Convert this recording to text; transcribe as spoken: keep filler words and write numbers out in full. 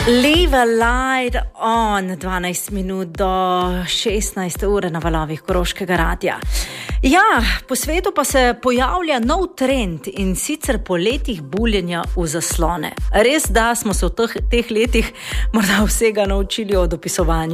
Leave a light on, dvanajst minut do šestnajste ure na valovih Koroškega radia. Ja, po svetu pa se pojavlja nov trend in sicer po letih buljenja v zaslone. Res, da smo se v teh, teh letih morda vsega naučili o dopisovanju